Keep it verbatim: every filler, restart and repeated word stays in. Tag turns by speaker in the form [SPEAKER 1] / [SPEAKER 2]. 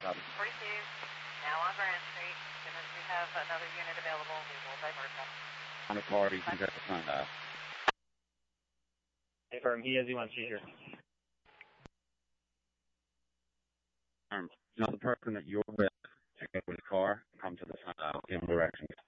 [SPEAKER 1] forty-two, now on Grand Street. As soon as we have another unit available, we will divert them.
[SPEAKER 2] On the authority, he's at the sundial.
[SPEAKER 3] Confirm, he is, he wants you here.
[SPEAKER 2] Um, you know, the person that you're with, check out his car, come to the sundial, give him directions.